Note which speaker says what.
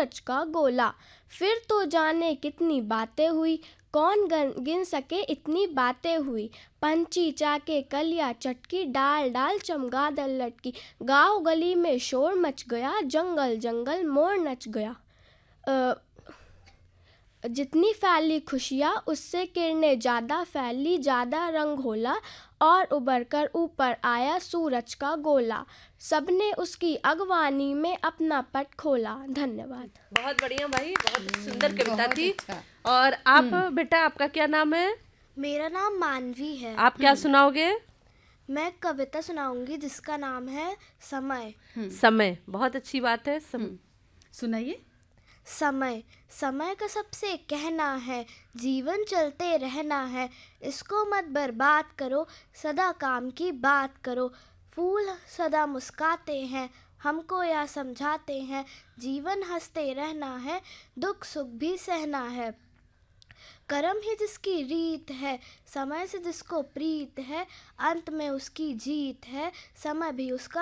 Speaker 1: सूरज का गोला। फिर तो जाने कितनी बातें हुई, कौन गिन सके इतनी बातें हुई। पंछी चाके कलिया चटकी, डाल डाल चमगादड़ लटकी। गाँव गली में शोर मच गया, जंगल जंगल मोर नच गया। जितनी फैली खुशियाँ उससे किरणें ज़्यादा फैली, ज़्यादा रंग होला और उभर कर ऊपर आया सूरज का गोला। सबने उसकी अगवानी में अपना पट खोला। धन्यवाद।
Speaker 2: बहुत बढ़िया भाई, बहुत सुंदर कविता थी। और आप बेटा, आपका क्या नाम है?
Speaker 3: मेरा नाम मानवी है।
Speaker 2: आप क्या सुनाओगे?
Speaker 3: मैं कविता सुनाऊंगी जिसका नाम है समय।
Speaker 2: समय, बहुत अच्छी बात है।
Speaker 4: सुनाइए।
Speaker 3: समय, समय का सबसे कहना है, जीवन चलते रहना है। इसको मत बर्बाद करो, सदा काम की बात करो। फूल सदा मुस्काते हैं, हमको यह समझाते हैं। जीवन हंसते रहना है, दुख सुख भी सहना है। कर्म ही जिसकी रीत है, समय से जिसको प्रीत है, अंत में उसकी जीत है। समय भी उसका